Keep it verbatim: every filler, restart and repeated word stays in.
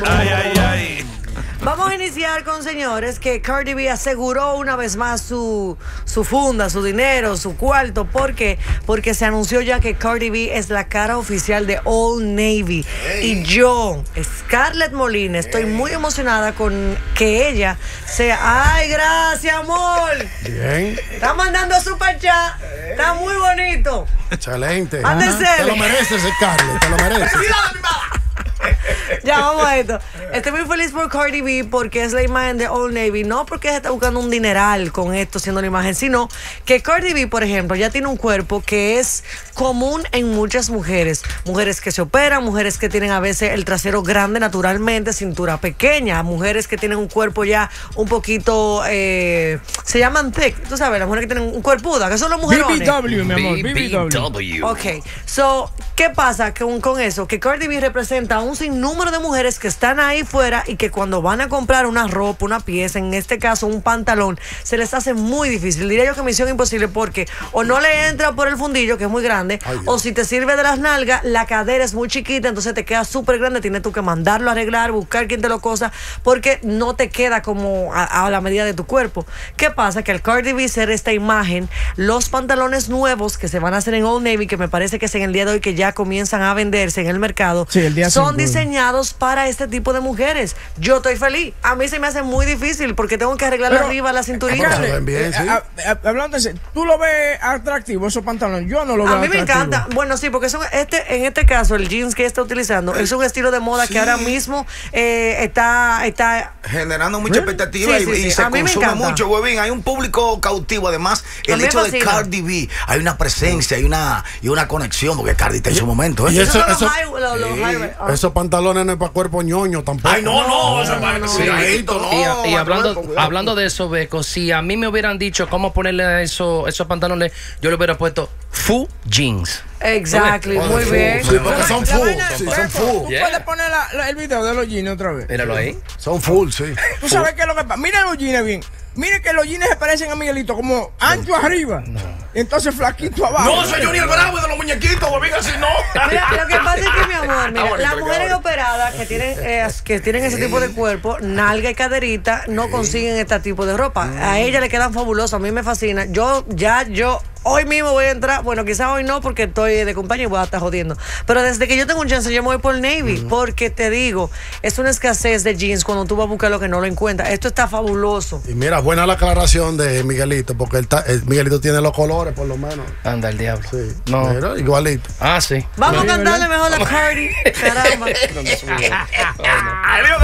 Ay, ay, ay. Vamos a iniciar con, señores, que Cardi B aseguró una vez más su, su funda, su dinero, su cuarto. ¿Por qué? Porque se anunció ya que Cardi B es la cara oficial de Old Navy. Hey. Y yo, Scarlett Molina, estoy hey. muy emocionada con que ella sea... ¡Ay, gracias, amor! Bien. Está mandando super chat. Hey. Está muy bonito. Excelente. Te lo mereces, Scarlett, te lo mereces. Ya, vamos a esto. Estoy muy feliz por Cardi B porque es la imagen de Old Navy. No porque ella está buscando un dineral con esto siendo la imagen, sino que Cardi B, por ejemplo, ya tiene un cuerpo que es común en muchas mujeres. Mujeres que se operan, mujeres que tienen a veces el trasero grande naturalmente, cintura pequeña, mujeres que tienen un cuerpo ya un poquito, eh, se llaman thick, tú sabes, las mujeres que tienen un cuerpuda, que son las mujeres. B B W, mi amor, B B W. Ok, so, ¿qué pasa con, con eso? Que Cardi B representa a un sinnúmero de mujeres que están ahí fuera y que cuando van a comprar una ropa, una pieza, en este caso un pantalón, se les hace muy difícil. Diría yo que misión imposible porque o no le entra por el fundillo, que es muy grande, Ay, o si te sirve de las nalgas, la cadera es muy chiquita, entonces te queda súper grande, tienes tú que mandarlo a arreglar, buscar quien te lo cosa, porque no te queda como a, a la medida de tu cuerpo. ¿Qué pasa? Que al Cardi B ser esta imagen, los pantalones nuevos que se van a hacer en Old Navy, que me parece que es en el día de hoy que ya comienzan a venderse en el mercado, sí, el día son diseñados para este tipo de mujeres. Yo estoy feliz. A mí se me hace muy difícil porque tengo que arreglar Pero, arriba la cinturita. Eh, bien, ¿sí? a, a, hablando de eso, ¿tú lo ves atractivo esos pantalones? Yo no lo veo A mí atractivo. me encanta. Bueno, sí, porque son, este, en este caso el jeans que está utilizando es un estilo de moda sí. que ahora mismo eh, está, está generando mucha expectativa sí, sí, y, sí. y se a mí consume me mucho, huevín. Hay un público cautivo. Además, el hecho de Cardi B, hay una presencia, hay una, y una conexión, porque Cardi está en su momento. ¿eh? Y eso, eso, eso, high, lo, lo sí. high, oh. Esos pantalones no es para cuerpo ñoño tampoco. Ay, no, no, no, eso no, no, no. Sí, no, y, y hablando, hablando de eso, Beco, si a mí me hubieran dicho cómo ponerle eso, esos pantalones, yo le hubiera puesto full jeans. Exactly, oh, muy full, bien. Sí, porque son full. Sí, Son full. ¿Tú yeah. puedes poner la, la, el video de los jeans otra vez? Míralo ahí. Son full, sí. ¿Tú sabes qué es lo que pasa? Mira los jeans bien. Mire que los jeans se parecen a Miguelito, como ancho arriba, no. entonces flaquito abajo. No, señor, ni el bravo de los muñequitos, huevín, así no. Mira, lo que pasa es que, mi amor, mira, las mujeres operadas que tienen, eh, que tienen ese tipo de cuerpo, nalga y caderita, no consiguen este tipo de ropa. A ella le quedan fabulosas, a mí me fascina. Yo, ya, yo... Hoy mismo voy a entrar, bueno, quizás hoy no porque estoy de compañía y voy a estar jodiendo. Pero desde que yo tengo un chance, yo me voy por Navy. Uh-huh. Porque te digo, es una escasez de jeans cuando tú vas a buscar lo que no lo encuentras. Esto está fabuloso. Y mira, buena la aclaración de Miguelito, porque el, el Miguelito tiene los colores, por lo menos. Anda, el diablo. Sí. No. Mira, igualito. Ah, sí. Vamos no, a cantarle mejor a Cardi. Caramba.